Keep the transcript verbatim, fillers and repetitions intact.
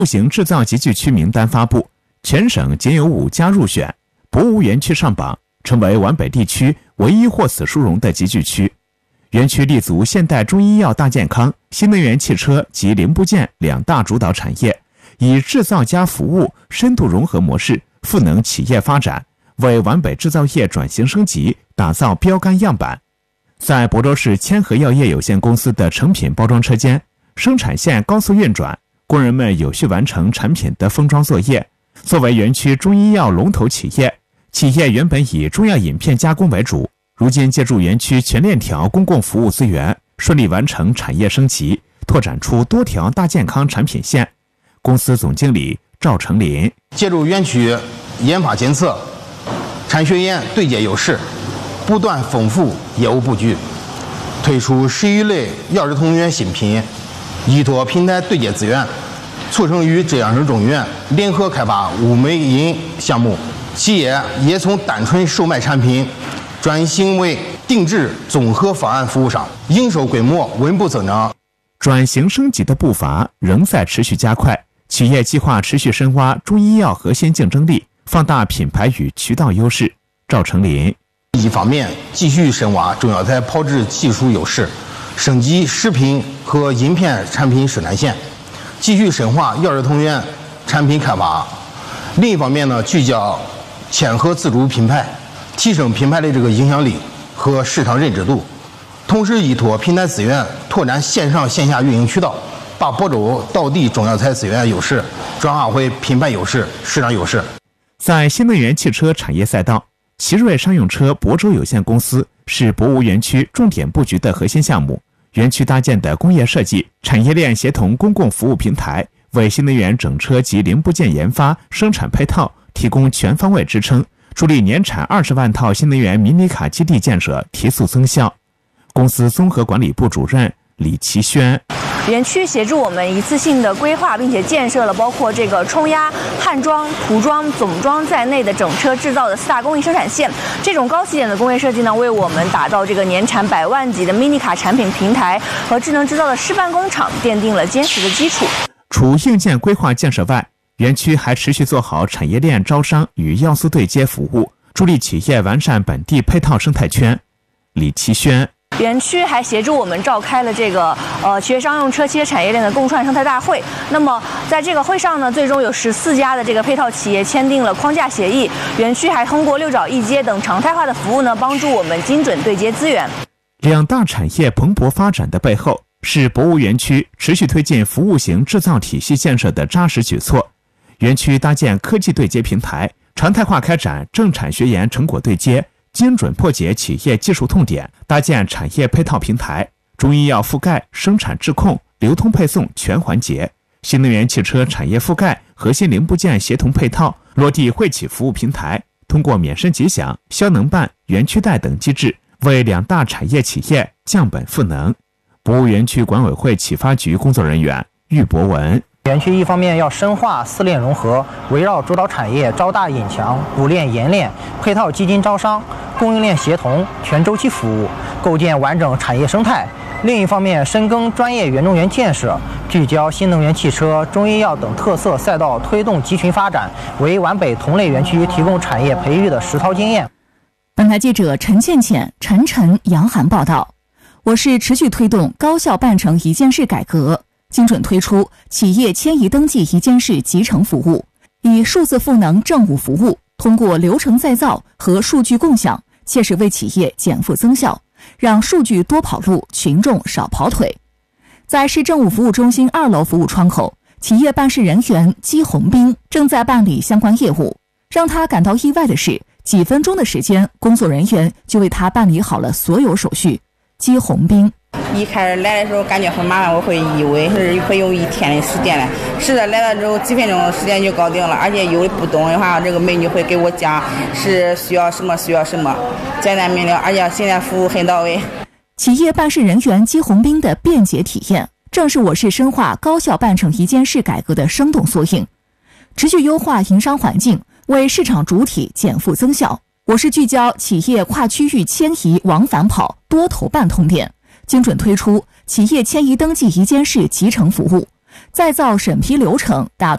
务型制造集聚区名单发布，全省仅有五家入选，博芜园区上榜，成为皖北地区唯一获此殊荣的集聚区。园区立足现代中医药大健康、新能源汽车及零部件两大主导产业，以制造加服务深度融合模式赋能企业发展，为皖北制造业转型升级打造标杆样板。在亳州市千和药业有限公司的成品包装车间，生产线高速运转，工人们有序完成产品的封装作业。作为园区中医药龙头企业，企业原本以中药饮片加工为主，如今借助园区全链条公共服务资源，顺利完成产业升级，拓展出多条大健康产品线。公司总经理赵成林借助园区研发检测、产学研对接优势，不断丰富业务布局，推出十余类药食同源新品，依托平台对接资源，促成与浙江省中医院联合开发物美饮项目。企业也从单纯售卖产品转型为定制综合方案服务商，营收规模稳步增长。 转型升级的步伐仍在持续加快，企业计划持续深挖中医药核心竞争力，放大品牌与渠道优势。赵成林一方面继续深挖中药材炮制技术优势，升级食品和饮片产品生产线，继续深化药食同源产品开发。另一方面呢，聚焦千和自主品牌，提升品牌的这个影响力和市场认知度，同时依托平台资源拓展线上线下运营渠道，把亳州道地中药材资源优势转化为品牌优势、市场优势。 在新能源汽车产业赛道，奇瑞商用车亳州有限公司是博芜园区重点布局的核心项目。园区搭建的工业设计、产业链协同公共服务平台，为新能源整车及零部件研发、生产配套提供全方位支撑，助力年产二十万套新能源迷你卡基地建设提速增效。公司综合管理部主任李其轩。 园区协助我们一次性的规划，并且建设了包括这个冲压、焊装、涂装、总装在内的整车制造的四大工艺生产线。这种高起点的工业设计呢，为我们打造这个年产百万级的 mini 卡产品平台和智能制造的示范工厂奠定了坚实的基础。 除硬件规划建设外，园区还持续做好产业链招商与要素对接服务，助力企业完善本地配套生态圈。李其轩。 园区还协助我们召开了这个呃企业商用车汽车产业链的共创生态大会。那么在这个会上呢，最终有十四家的这个配套企业签订了框架协议。园区还通过六爪一接等常态化的服务呢，帮助我们精准对接资源。 两大产业蓬勃发展的背后，是博芜园区持续推进服务型制造体系建设的扎实举措。园区搭建科技对接平台，常态化开展政产学研成果对接，精准破解企业技术痛点，搭建产业配套平台，中医药覆盖、生产质控、流通配送全环节，新能源汽车产业覆盖、核心零部件协同配套，落地惠企服务平台，通过免申吉享、消能办、园区贷等机制，为两大产业企业降本赋能。博芜园区管委会启发局工作人员郁博文。 园区一方面要深化四链融合，围绕主导产业招大引强、补链研链、配套基金招商、供应链协同、全周期服务，构建完整产业生态。另一方面，深耕专业园中园建设，聚焦新能源汽车、中医药等特色赛道，推动集群发展，为皖北同类园区提供产业培育的实操经验。 本台记者陈倩倩、陈晨、杨涵报道。我市持续推动高效办成一件事改革，精准推出企业迁移登记一件事集成服务，以数字赋能政务服务，通过流程再造和数据共享，切实为企业减负增效，让数据多跑路，群众少跑腿。在市政务服务中心二楼服务窗口，企业办事人员姬红兵正在办理相关业务。让他感到意外的是，几分钟的时间，工作人员就为他办理好了所有手续。姬红兵一开始来的时候感觉很麻烦，我会以为是会用一天的时间来，实在来了之后几分钟的时间就搞定了，而且有的不懂的话，这个美女会给我讲是需要什么需要什么，简单明了，而且现在服务很到位。 企业办事人员姬红兵的便捷体验，正是我市深化高效办成一件事改革的生动缩影。持续优化营商环境，为市场主体减负增效。我市聚焦企业跨区域迁移往返跑多头办痛点，精准推出企业迁移登记一件事集成服务， 再造审批流程，打